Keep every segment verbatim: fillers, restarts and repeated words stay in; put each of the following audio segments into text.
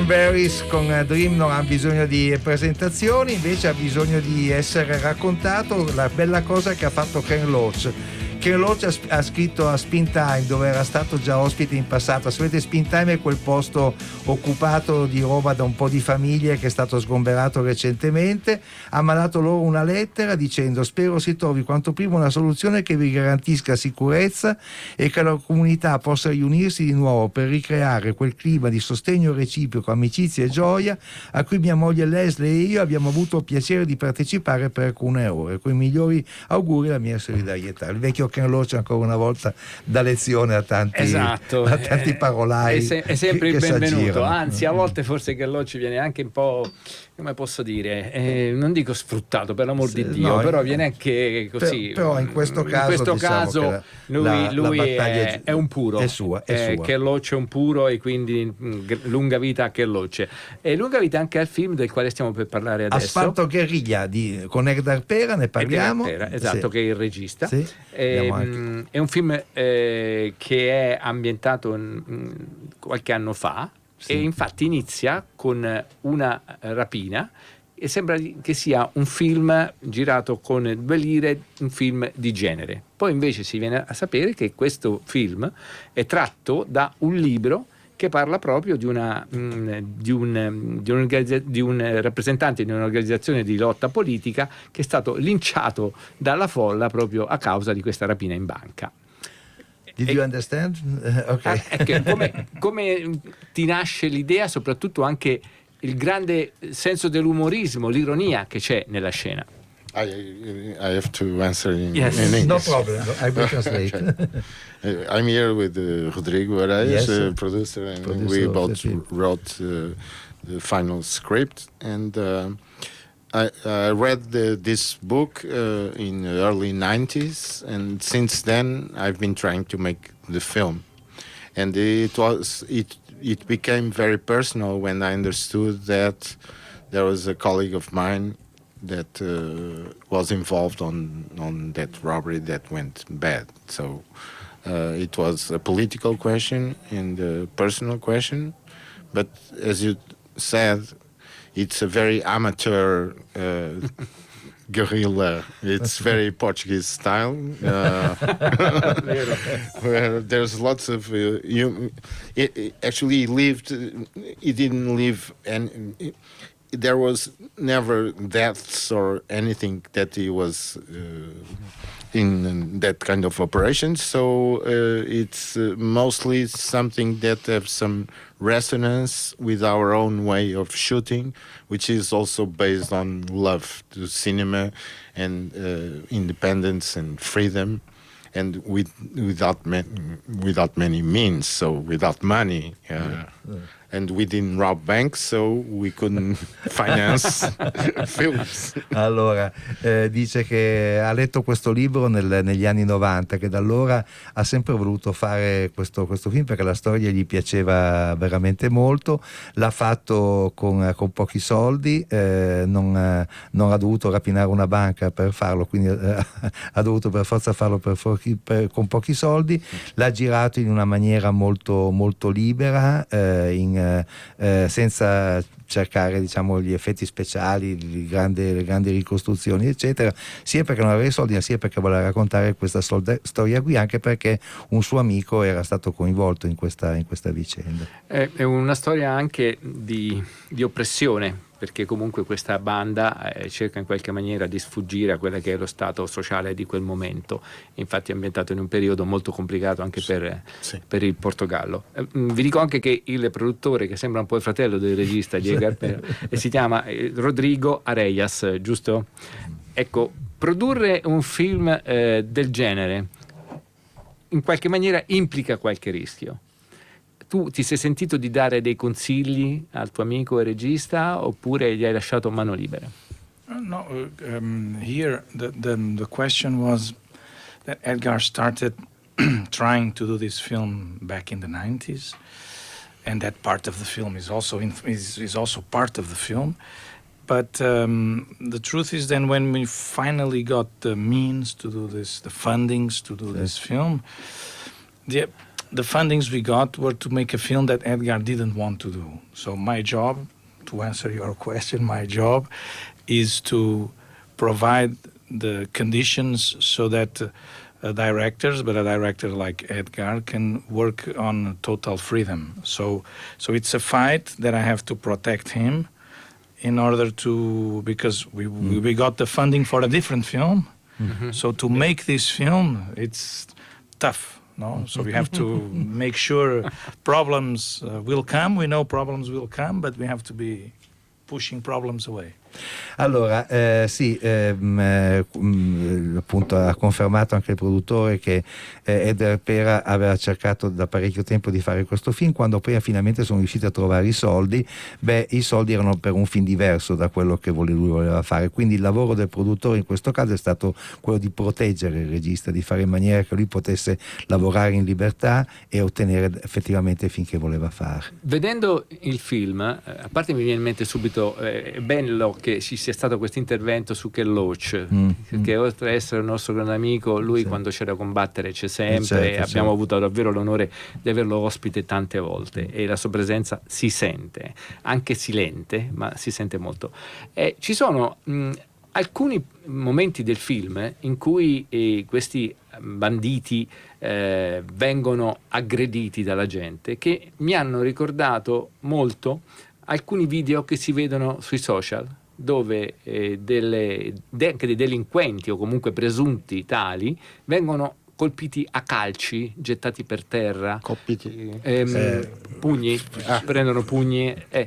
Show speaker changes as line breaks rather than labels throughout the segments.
Cranberries con Dream non ha bisogno di presentazioni, invece ha bisogno di essere raccontato la bella cosa che ha fatto Ken Loach. Ken Loach ha, ha scritto a Spin Time, dove era stato già ospite in passato. Sapete, Spin Time è quel posto occupato di Roma da un po' di famiglie che è stato sgomberato recentemente. Ha mandato loro una lettera dicendo: spero si trovi quanto prima una soluzione che vi garantisca sicurezza e che la comunità possa riunirsi di nuovo per ricreare quel clima di sostegno reciproco, amicizia e gioia a cui mia moglie Leslie e io abbiamo avuto il piacere di partecipare per alcune ore. Con i migliori auguri e la mia solidarietà. Il vecchio Ken Loach ancora una volta dà lezione a tanti,
esatto.
a tanti parolai.
È, se, è sempre
che,
il
che
benvenuto, anzi a volte forse Ken Loach viene anche un po', come posso dire, eh, non dico sfruttato per l'amor di Dio, no, però viene anche così.
Per, però in questo caso,
in questo
diciamo
caso
la,
lui,
la,
lui
la
è, è un puro,
è sua, è
eh,
sua.
Ken Loach è un puro e quindi mh, lunga vita a Ken Loach. E lunga vita anche al film del quale stiamo per parlare adesso,
Asfalto Guerriglia di, con Edgar Pera, ne parliamo.
Pera, esatto,
sì.
che è il regista.
Sì.
E, mh, è un film eh, che è ambientato mh, qualche anno fa, sì. E infatti inizia con una rapina e sembra che sia un film girato con due lire, un film di genere. Poi invece si viene a sapere che questo film è tratto da un libro che parla proprio di, una, mh, di, un, di, un, di un rappresentante di un'organizzazione di lotta politica che è stato linciato dalla folla proprio a causa di questa rapina in banca.
Did you understand? Uh, okay.
Ecco, come, come ti nasce l'idea, soprattutto anche il grande senso dell'umorismo, l'ironia che c'è nella scena?
I, I have to answer in,
yes.
in English.
No problem, I will translate.
uh, I'm here with uh, Rodrigo Araias,
yes,
uh, producer, and
producer
we both wrote uh, the final script. And uh, I, I read the, this book uh, in the early nineties, and since then I've been trying to make the film. And it was it it became very personal when I understood that there was a colleague of mine that uh, was involved on on that robbery that went bad. So uh, it was a political question and a personal question, but as you said, it's a very amateur uh, guerrilla. It's very Portuguese style, uh, where there's lots of uh, you. It, it actually he lived. He didn't live, and it, there was never deaths or anything that he was uh, in, in that kind of operation. So uh, it's uh, mostly something that has some resonance with our own way of shooting, which is also based on love to cinema and uh, independence and freedom, and with without man, without many means, so without money. Uh, yeah. Yeah. And we didn't rob banks, so we couldn't finance films.
Allora, eh, dice che ha letto questo libro nel, negli anni novanta, che da allora ha sempre voluto fare questo, questo film perché la storia gli piaceva veramente molto. L'ha fatto con, con pochi soldi, eh, non, non ha dovuto rapinare una banca per farlo, quindi eh, ha dovuto per forza farlo per, per, con pochi soldi. L'ha girato in una maniera molto, molto libera, eh, in Eh, senza cercare, diciamo, gli effetti speciali, le grandi, le grandi ricostruzioni eccetera, sia perché non aveva i soldi sia perché voleva raccontare questa solda- storia qui, anche perché un suo amico era stato coinvolto in questa, in questa vicenda.
È, è una storia anche di, di oppressione, perché comunque questa banda eh, cerca in qualche maniera di sfuggire a quello che è lo stato sociale di quel momento. Infatti è ambientato in un periodo molto complicato anche sì, per, sì. per il Portogallo. Eh, vi dico anche che il produttore, che sembra un po' il fratello del regista di Edgar Pera, e si chiama eh, Rodrigo Araias, giusto? Ecco, produrre un film eh, del genere in qualche maniera implica qualche rischio. Tu ti sei sentito di dare dei consigli al tuo amico e regista, oppure gli hai lasciato mano libera?
Uh, no, uh, um, here the, the the question was that Edgar started trying to do this film back in the nineties, and that part of the film is also in, is is also part of the film. But um, the truth is, then when we finally got the means to do this, the fundings to do yes. this film, the the fundings we got were to make a film that Edgar didn't want to do. So my job, to answer your question, my job is to provide the conditions so that uh, directors, but a director like Edgar, can work on total freedom. So, so it's a fight that I have to protect him in order to, because we mm. we got the funding for a different film. Mm-hmm. So to make this film, it's tough. No, so we have to make sure problems uh, will come. We know problems will come, but we have to be pushing problems away.
Allora, eh, sì, ehm, eh, appunto ha confermato anche il produttore che eh, Edgar Pera aveva cercato da parecchio tempo di fare questo film. Quando poi finalmente sono riusciti a trovare i soldi, beh, i soldi erano per un film diverso da quello che lui voleva fare, quindi il lavoro del produttore in questo caso è stato quello di proteggere il regista, di fare in maniera che lui potesse lavorare in libertà e ottenere effettivamente il film che voleva fare.
Vedendo il film, a parte mi viene in mente subito eh, è bello che ci sia stato questo intervento su Ken Loach, mm, che mm. oltre ad essere il nostro grande amico, lui sì. quando c'è da combattere c'è sempre, certo, e abbiamo certo. avuto davvero l'onore di averlo ospite tante volte e la sua presenza si sente, anche silente, ma si sente molto. E ci sono mh, alcuni momenti del film in cui eh, questi banditi eh, vengono aggrediti dalla gente che mi hanno ricordato molto alcuni video che si vedono sui social, dove eh, delle, de, anche dei delinquenti o comunque presunti tali vengono colpiti a calci, gettati per terra,
colpiti,
ehm, eh. pugni, ah. prendono pugni eh,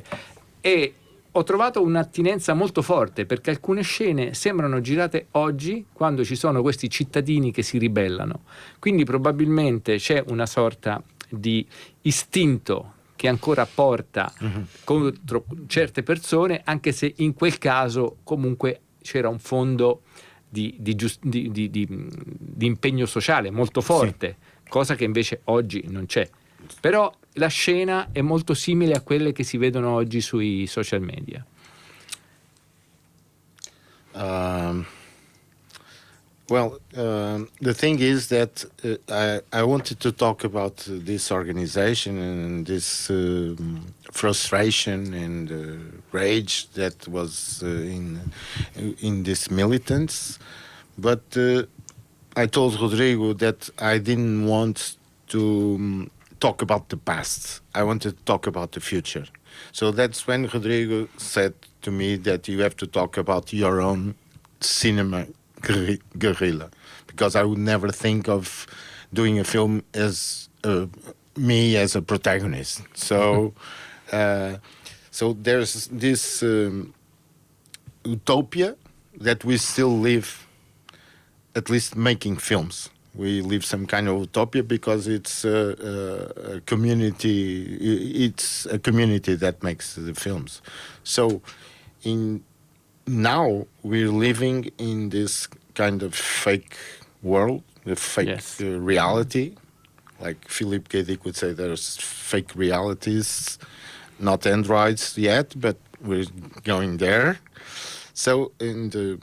e ho trovato un'attinenza molto forte perché alcune scene sembrano girate oggi quando ci sono questi cittadini che si ribellano, quindi probabilmente c'è una sorta di istinto che ancora porta uh-huh. contro certe persone, anche se in quel caso comunque c'era un fondo di, di, giust- di, di, di, di impegno sociale molto forte, sì. cosa che invece oggi non c'è. Però la scena è molto simile a quelle che si vedono oggi sui social media.
Um. Well, uh, the thing is that uh, I, I wanted to talk about uh, this organization and this uh, frustration and uh, rage that was uh, in in these militants, but uh, I told Rodrigo that I didn't want to um, talk about the past. I wanted to talk about the future. So that's when Rodrigo said to me that you have to talk about your own cinema guerrilla, because I would never think of doing a film as uh, me as a protagonist. So, uh, so there's this um, utopia that we still live, at least making films. We live some kind of utopia because it's a, a community. It's a community that makes the films. So, in now we're living in this kind of fake world, the fake yes. uh, reality. Like Philip K. Dick would say, there's fake realities, not androids yet, but we're going there. So in the,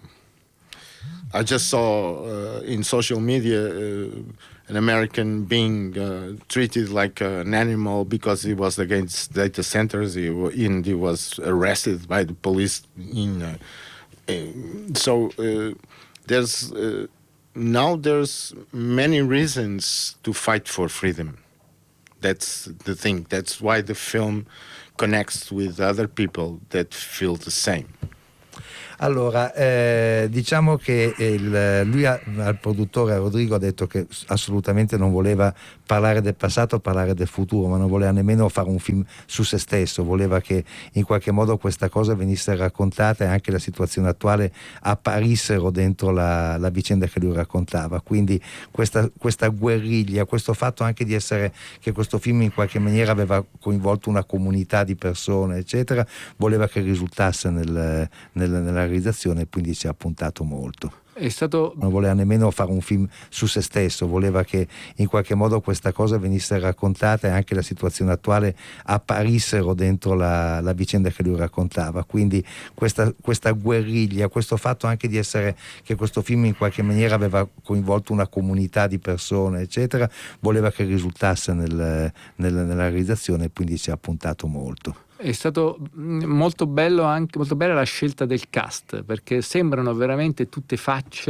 I just saw uh, in social media uh, an American being uh, treated like uh, an animal because he was against data centers. He, in, he was arrested by the police. In uh, uh, so uh, there's uh, now there's many reasons to fight for freedom. That's the thing. That's why the film connects with other people that feel the same.
Allora, eh, diciamo che il, lui ha, al produttore Rodrigo ha detto che assolutamente non voleva parlare del passato, parlare del futuro, ma non voleva nemmeno fare un film su se stesso, voleva che in qualche modo questa cosa venisse raccontata e anche la situazione attuale apparissero dentro la, la vicenda che lui raccontava. Quindi questa, questa guerriglia, questo fatto anche di essere, che questo film in qualche maniera aveva coinvolto una comunità di persone, eccetera, voleva che risultasse nel, nel, nella realizzazione, quindi ci ha puntato molto.
È stato...
Non voleva nemmeno fare un film su se stesso, voleva che in qualche modo questa cosa venisse raccontata e anche la situazione attuale apparissero dentro la, la vicenda che lui raccontava. Quindi questa, questa guerriglia, questo fatto anche di essere, che questo film in qualche maniera aveva coinvolto una comunità di persone eccetera, voleva che risultasse nel, nel, nella realizzazione, e quindi ci ha puntato molto.
È stato molto bello anche molto bella la scelta del cast, perché sembrano veramente tutte facce